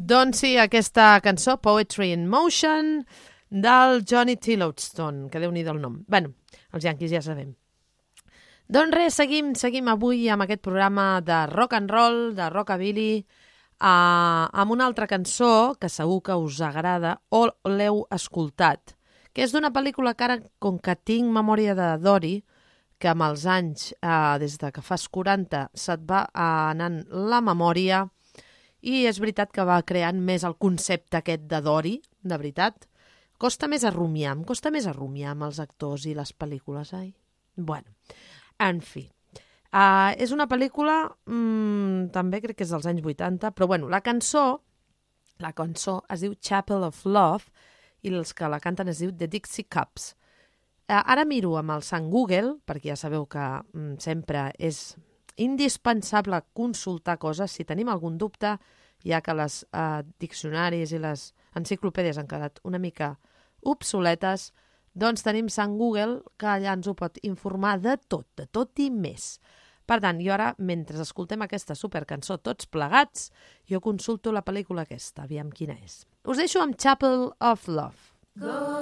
Doncs sí, aquesta cançó, Poetry in Motion, del Johnny Tillotson, que Déu-n'hi-do el nom. Bueno, els yanquis ja sabem. Doncs res, seguim avui amb aquest programa de rock and roll, de rockabilly, amb una altra cançó que segur que us agrada o l'heu escoltat, que és d'una pel·lícula que ara, com que tinc memòria de Dory, que amb els anys, des de que fas 40, se't va anant la memòria, i és veritat que va creant més el concepte aquest de Dory, de veritat. Em costa més a rumiar amb els actors i les pel·lícules, ai? Bueno, en fi. És una pel·lícula, també crec que és dels anys 80, però bueno, la cançó es diu Chapel of Love i els que la canten es diu The Dixie Cups. Ara miro amb el Sant Google, perquè ja sabeu que sempre és indispensable consultar coses si tenim algun dubte, ja que les diccionaris i les enciclopèdies han quedat una mica obsoletes, doncs tenim Sant Google, que allà ens ho pot informar de tot i més. Per tant, jo ara, mentre escoltem aquesta supercançó tots plegats, jo consulto la pel·lícula aquesta, aviam quina és. Us deixo amb Chapel of Love.